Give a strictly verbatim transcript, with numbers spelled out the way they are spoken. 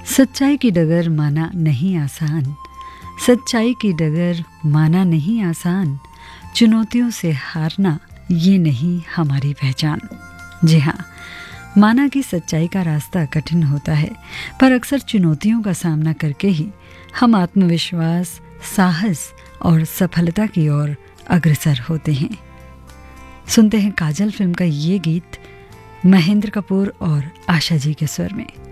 सच्चाई की डगर माना नहीं आसान, सच्चाई की डगर माना नहीं आसान, चुनौतियों से हारना ये नहीं हमारी पहचान। जी हाँ, माना कि सच्चाई का रास्ता कठिन होता है, पर अक्सर चुनौतियों का सामना करके ही हम आत्मविश्वास, साहस और सफलता की ओर अग्रसर होते हैं। सुनते हैं काजल फिल्म का ये गीत महेंद्र कपूर और आशा जी के स्वर में।